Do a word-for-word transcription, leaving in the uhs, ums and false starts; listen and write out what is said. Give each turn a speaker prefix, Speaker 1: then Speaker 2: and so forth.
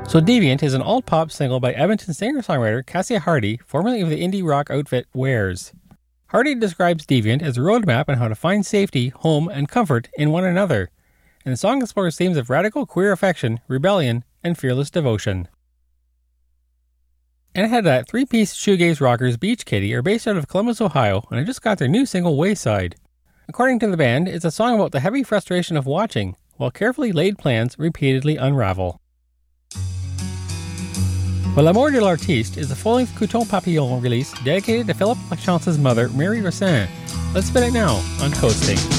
Speaker 1: So Deviant is an alt-pop single by Edmonton singer-songwriter Cassia Hardy, formerly of the indie rock outfit Wares. Hardy describes Deviant as a roadmap on how to find safety, home, and comfort in one another, and the song explores themes of radical queer affection, rebellion, and fearless devotion. And ahead of that, three-piece shoegaze rockers Beach Kitty are based out of Columbus, Ohio, and have just got their new single Wayside. According to the band, it's a song about the heavy frustration of watching, while carefully laid plans repeatedly unravel. Well, L'amour de l'artiste is a full-length Couton Papillon release dedicated to Philippe Lachance's mother, Mary Racine. Let's spin it now on Coasting.